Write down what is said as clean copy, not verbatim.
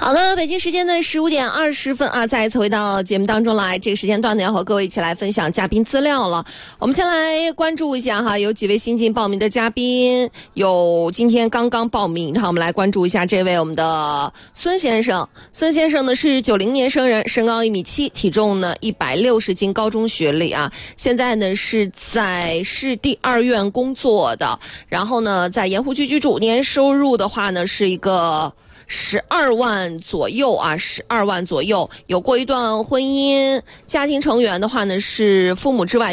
好的，北京时间的15:20啊，再一次回到节目当中来。这个时间段呢，要和各位一起来分享嘉宾资料了。我们先来关注一下哈，有几位新晋报名的嘉宾，有今天刚刚报名，好，我们来关注一下这位我们的孙先生。孙先生呢是90年生人，身高1.7米，体重呢160斤，高中学历啊，现在呢是在市第2院工作的，然后呢在盐湖区居住，年收入的话呢是一个12万左右啊，12万左右，有过一段婚姻，家庭成员的话呢是父母之外